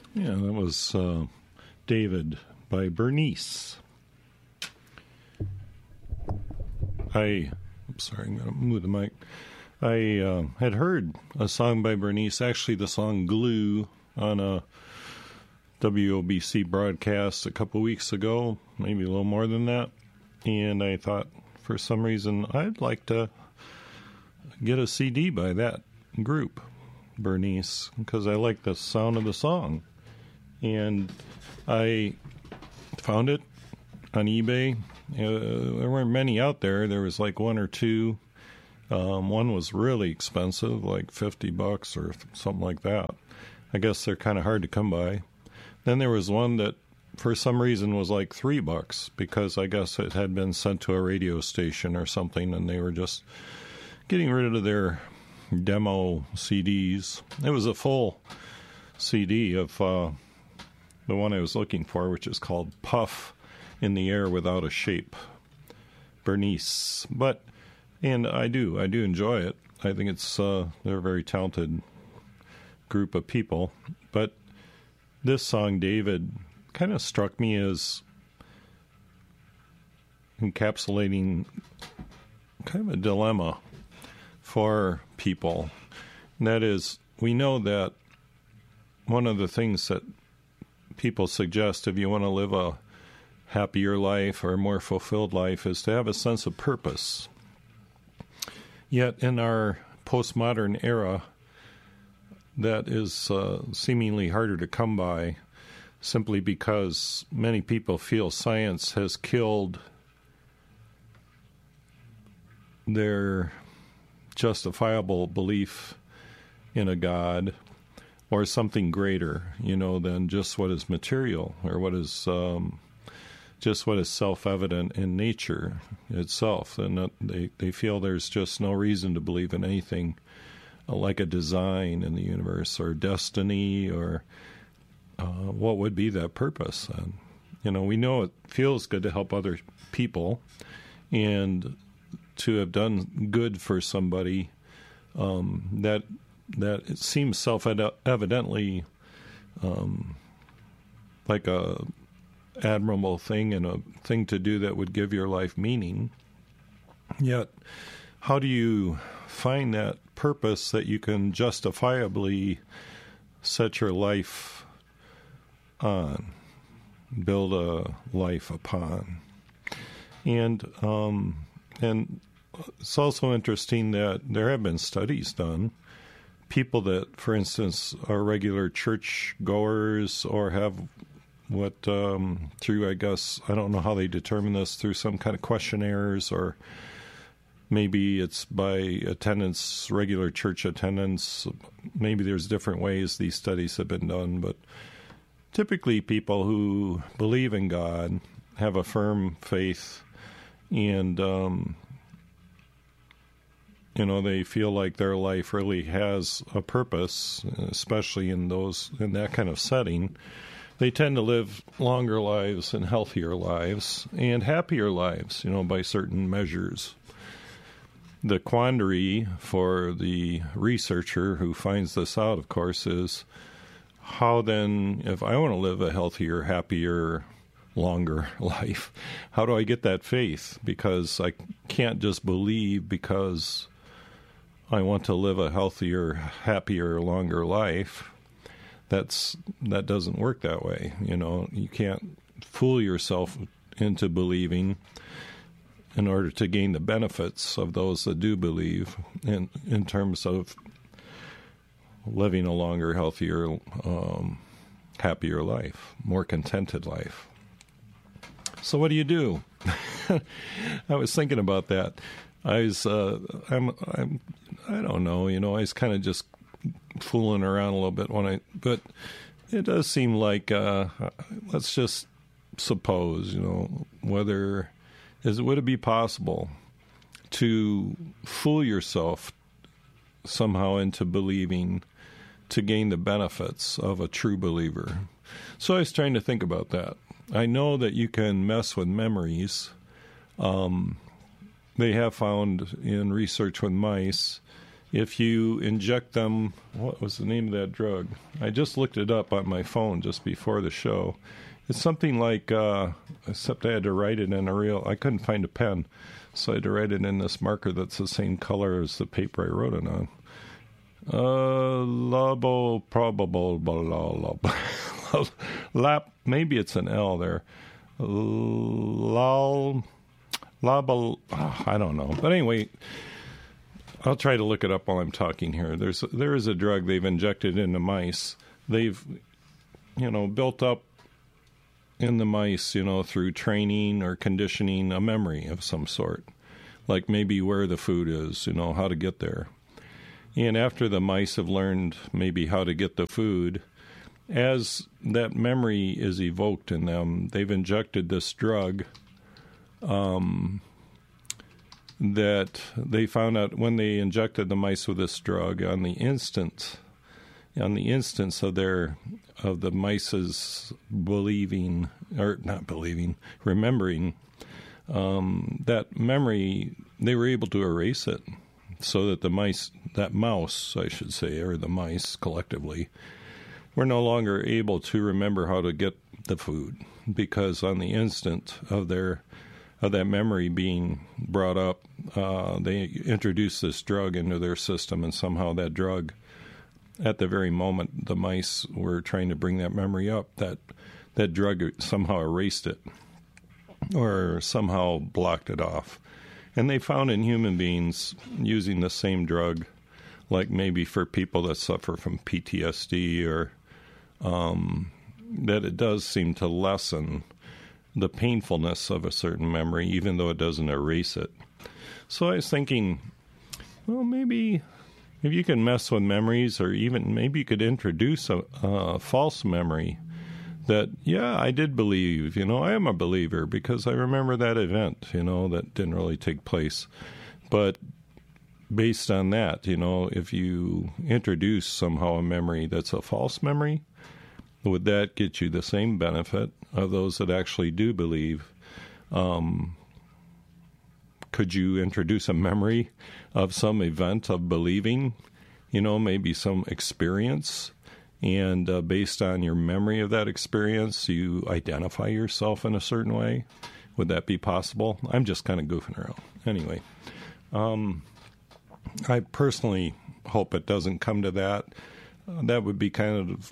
Yeah, that was David by Bernice. I'm sorry, I'm going to move the mic. I had heard a song by Bernice, actually the song Glue, on a WOBC broadcast a couple weeks ago, maybe a little more than that. And I thought, for some reason, I'd like to get a CD by that group, Bernice, because I like the sound of the song. And I found it on eBay. There weren't many out there. There was like one or two. One was really expensive, like $50 or something like that. I guess they're kind of hard to come by. Then there was one that, for some reason, was like $3 because I guess it had been sent to a radio station or something, and they were just getting rid of their demo CDs. It was a full CD of the one I was looking for, which is called Puff in the Air Without a Shape, Bernice. And I do enjoy it. I think they're a very talented group of people. But this song, David, kind of struck me as encapsulating kind of a dilemma for people. And that is, we know that one of the things that people suggest if you want to live a happier life or a more fulfilled life is to have a sense of purpose. Yet in our postmodern era, that is seemingly harder to come by simply because many people feel science has killed their justifiable belief in a God or something greater, than just what is material or what is just what is self-evident in nature itself. And they feel there's just no reason to believe in anything like a design in the universe or destiny or what would be that purpose. And, we know it feels good to help other people and to have done good for somebody that it seems self-evidently like a admirable thing and a thing to do that would give your life meaning. Yet, how do you find that purpose that you can justifiably set your life on, build a life upon? And it's also interesting that there have been studies done. People that, for instance, are regular church goers or have through, I guess, I don't know how they determine this, through some kind of questionnaires, or maybe it's by attendance, regular church attendance. Maybe there's different ways these studies have been done, but typically people who believe in God have a firm faith and, they feel like their life really has a purpose, especially in that kind of setting. They tend to live longer lives and healthier lives and happier lives, by certain measures. The quandary for the researcher who finds this out, of course, is how then, if I want to live a healthier, happier, longer life, how do I get that faith? Because I can't just believe because I want to live a healthier, happier, longer life. That doesn't work that way. You can't fool yourself into believing in order to gain the benefits of those that do believe in terms of living a longer, healthier, happier life, more contented life. So what do you do? I was thinking about that. I don't know, I was kind of just fooling around a little bit but it does seem like let's just suppose, would it be possible to fool yourself somehow into believing to gain the benefits of a true believer? So I was trying to think about that. I know that you can mess with memories. They have found in research with mice if you inject them, what was the name of that drug? I just looked it up on my phone just before the show. It's something like, except I had to write it in I couldn't find a pen, so I had to write it in this marker that's the same color as the paper I wrote it on. Maybe it's an L there. I don't know. But anyway, I'll try to look it up while I'm talking here. There is a drug they've injected into mice. They've, built up in the mice, through training or conditioning, a memory of some sort, like maybe where the food is, how to get there. And after the mice have learned maybe how to get the food, as that memory is evoked in them, they've injected this drug that they found out when they injected the mice with this drug on the instance of the mice's remembering that memory, they were able to erase it so that the mice collectively, were no longer able to remember how to get the food, because on the instant of that memory being brought up, they introduced this drug into their system, and somehow that drug, at the very moment the mice were trying to bring that memory up, that drug somehow erased it or somehow blocked it off. And they found in human beings using the same drug, like maybe for people that suffer from PTSD or that it does seem to lessen the painfulness of a certain memory, even though it doesn't erase it. So I was thinking, well, maybe if you can mess with memories, or even maybe you could introduce a false memory that, yeah, I did believe, I am a believer because I remember that event, that didn't really take place. But based on that, if you introduce somehow a memory that's a false memory, would that get you the same benefit of those that actually do believe? Could you introduce a memory of some event of believing, maybe some experience, and based on your memory of that experience, you identify yourself in a certain way? Would that be possible? I'm just kind of goofing around. Anyway, I personally hope it doesn't come to that. That would be kind of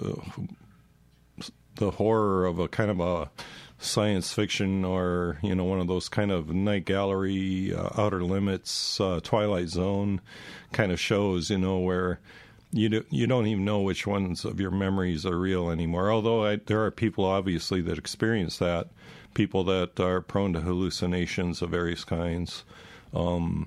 the horror of a kind of a science fiction, or one of those kind of Night Gallery, Outer Limits, Twilight Zone kind of shows, where you don't even know which ones of your memories are real anymore. Although there are people obviously that experience that, people that are prone to hallucinations of various kinds. I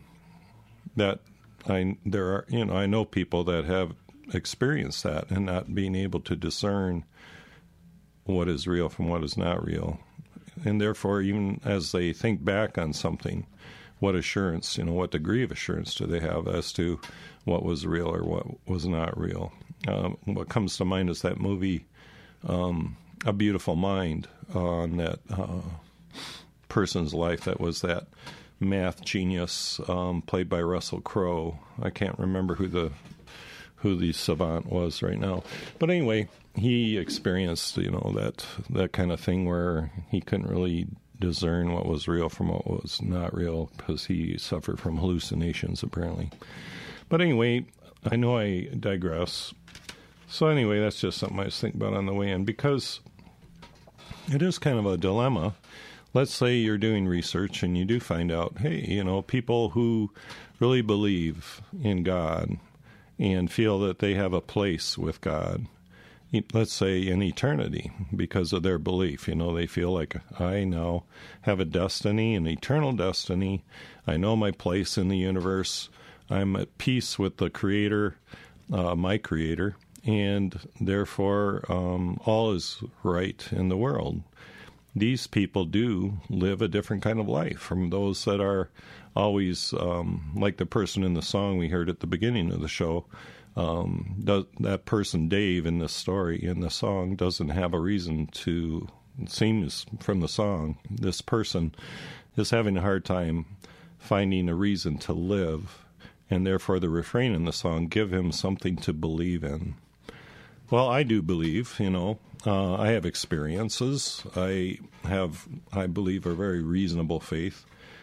know people that have experienced that and not being able to discern what is real from what is not real. And therefore, even as they think back on something, what assurance, what degree of assurance do they have as to what was real or what was not real? What comes to mind is that movie, A Beautiful Mind, on that person's life that was that math genius played by Russell Crowe. I can't remember who the savant was right now. But anyway, he experienced, that kind of thing where he couldn't really discern what was real from what was not real because he suffered from hallucinations, apparently. But anyway, I know I digress. So anyway, that's just something I was thinking about on the way in, because it is kind of a dilemma. Let's say you're doing research and you do find out, hey, people who really believe in God and feel that they have a place with God, let's say in eternity, because of their belief. They feel like, I now have a destiny, an eternal destiny. I know my place in the universe. I'm at peace with the Creator, my Creator, and therefore all is right in the world. These people do live a different kind of life from those that are always, like the person in the song we heard at the beginning of the show. That person, Dave, in this story, in the song, doesn't have a reason to, it seems from the song, this person is having a hard time finding a reason to live and therefore the refrain in the song, give him something to believe in. Well, I do believe, I have experiences. I believe, a very reasonable faith.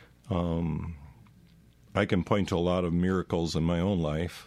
I can point to a lot of miracles in my own life.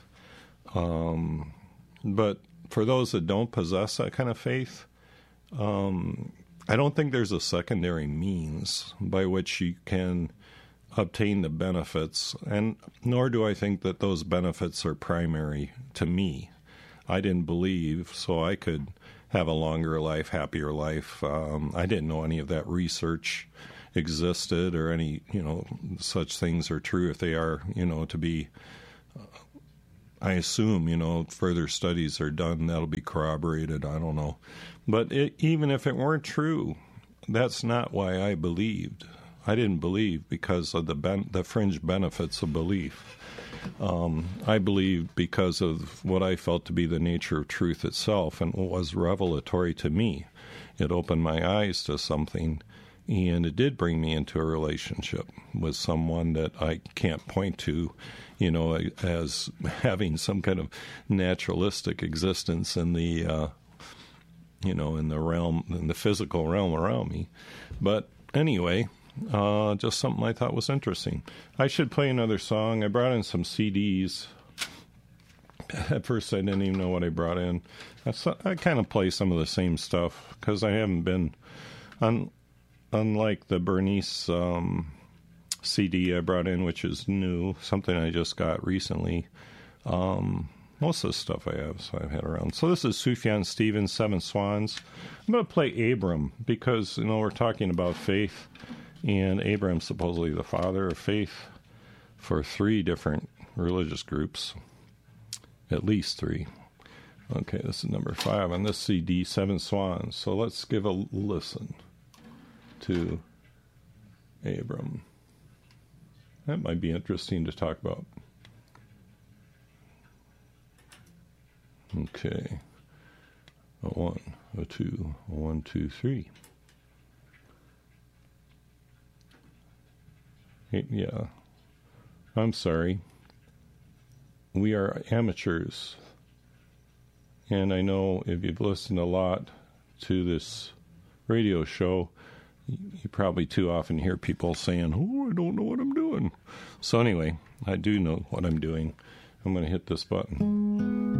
But for those that don't possess that kind of faith, I don't think there's a secondary means by which you can obtain the benefits, and nor do I think that those benefits are primary to me. I didn't believe, so I could have a longer life, happier life. I didn't know any of that research existed or any, such things are true. If they are, to be, I assume, further studies are done, that'll be corroborated. I don't know. But even if it weren't true, that's not why I believed. I didn't believe because of the fringe benefits of belief. I believed because of what I felt to be the nature of truth itself, and what was revelatory to me. It opened my eyes to something, and it did bring me into a relationship with someone that I can't point to, as having some kind of naturalistic existence in the, in the realm, in the physical realm around me. But anyway, just something I thought was interesting. I should play another song. I brought in some CDs. At first, I didn't even know what I brought in. I kind of play some of the same stuff because I haven't been, unlike the Bernice CD I brought in, which is new, something I just got recently. Most of the stuff I have, so I've had around. So this is Sufjan Stevens, Seven Swans. I'm going to play Abram because, we're talking about faith. And Abraham's supposedly the father of faith for 3 different religious groups, at least 3. Okay, this is number 5 on this CD, Seven Swans. So let's give a listen to Abram. That might be interesting to talk about. Okay. 1, 2, 1, 2, 3. Yeah, I'm sorry. We are amateurs. And I know if you've listened a lot to this radio show, you probably too often hear people saying, I don't know what I'm doing. So anyway, I do know what I'm doing. I'm going to hit this button.